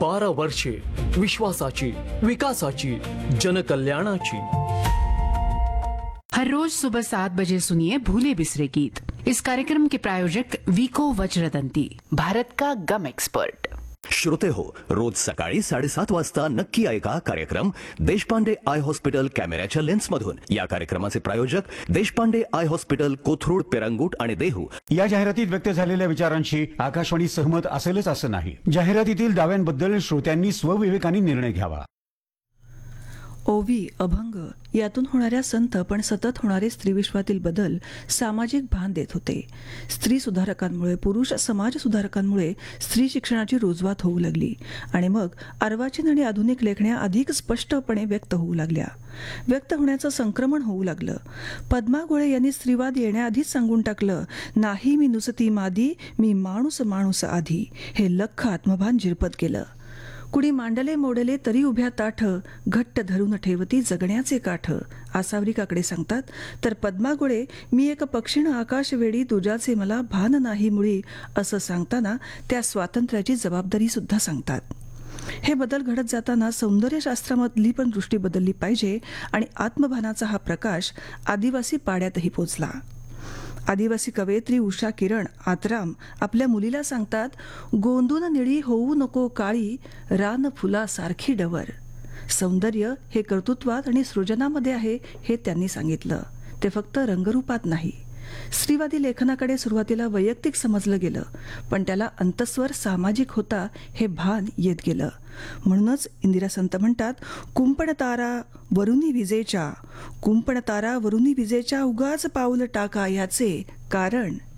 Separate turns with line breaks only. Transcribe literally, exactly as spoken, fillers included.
बारह वर्षे विश्वासाची, विकासाची, जनकल्याणाची।
हर रोज सुबह सात बजे सुनिए भूले बिसरे गीत। इस कार्यक्रम के प्रायोजक वीको वज्रदंती, भारत का गम एक्सपर्ट।
श्रोते हो, रोज सकाळी साडेसात वाजता नक्की ऐका कार्यक्रम देशपांडे आय हॉस्पिटल कॅमेऱ्याच्या लेन्समधून। या कार्यक्रमाचे प्रायोजक देशपांडे आय हॉस्पिटल, कोथरूड, पेरंगूट आणि देहू।
या जाहिरातीत व्यक्त झालेल्या विचारांशी आकाशवाणी सहमत असेलच असं नाही। जाहिरातीतील दाव्यांबद्दल श्रोत्यांनी स्वविवेकाने निर्णय घ्यावा।
ओवी, अभंग यातून होणाऱ्या संत पण सतत होणारे स्त्रीविश्वातील बदल सामाजिक भान देत होते। स्त्री सुधारकांमुळे, पुरुष समाज सुधारकांमुळे स्त्री शिक्षणाची रुजवात होऊ लागली आणि मग अर्वाचीन आणि आधुनिक लेखण्या अधिक स्पष्टपणे व्यक्त होऊ लागल्या। व्यक्त होण्याचं संक्रमण होऊ लागलं। पद्मा गोळे यांनी स्त्रीवाद येण्याआधीच सांगून टाकलं, नाही मी नुसती मादी, मी माणूस माणूस आधी। हे लख आत्मभान जिरपत गेलं। कुणी मांडले मोडले तरी उभ्या ताठ, घट्ट धरून ठेवती जगण्याचे काठ, आसावरिकाकडे सांगतात। तर पद्मा गोळे, मी एक पक्षीण आकाश वेडी, तुझ्याचे मला भान नाही मुळी, असं सांगताना त्या स्वातंत्र्याची जबाबदारी सुद्धा सांगतात। हे बदल घडत जाताना सौंदर्यशास्त्रामधली पण दृष्टी बदलली पाहिजे आणि आत्मभानाचा हा प्रकाश आदिवासी पाड्यातही पोचला। आदिवासी कवयित्री उषा किरण आतराम आपल्या मुलीला सांगतात, गोंदून निळी होऊ नको काळी, रान फुलासारखी डवर। सौंदर्य हे कर्तृत्वात आणि सृजनामध्ये आहे हे त्यांनी सांगितलं, ते फक्त रंगरूपात नाही। स्त्रीवादी लेखनाकडे सुरुवातीला वैयक्तिक समजलं गेलं, पण त्याला अंतस्वर सामाजिक होता हे भान येत गेलं। म्हणूनच इंदिरा संत म्हणतात, कुंपण तारा वरुणी विजेच्या, कुंपण तारा वरुणी विजेच्या, उगाच पाऊल टाका याचे कारण